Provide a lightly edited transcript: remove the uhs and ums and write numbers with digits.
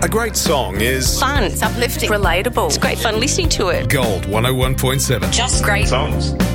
A great song is Fun, it's uplifting, relatable. It's great fun listening to it. Gold 101.7. Just great songs.